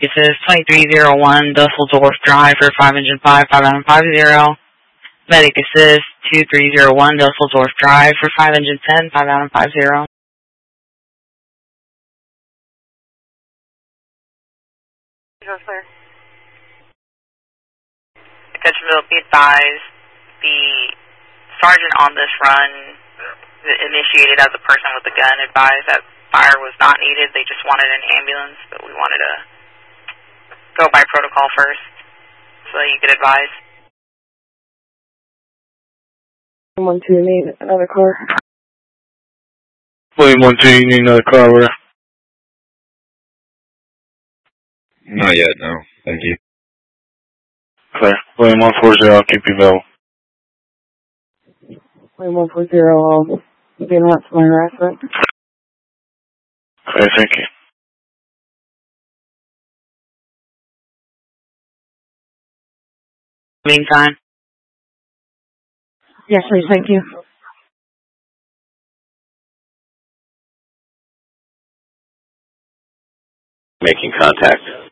Assist 2301 Dusseldorf Drive for 5 engine 5, 5 Adam 50. Medic Assist 2301 Dusseldorf Drive for 5 engine 10, 5 Adam 50. Dutchville, be advised, the sergeant on this run initiated as a person with a gun, advised that fire was not needed. They just wanted an ambulance, but we wanted to go by protocol first so that you could advise. 1-2, need another car. William 1-2, you need another car, over there? Not yet, no. Thank you. Clear. William 140, I'll keep you available. William 140, I'll be announced my harassment. Okay, thank you. Meantime. Yes, please, thank you. Making contact.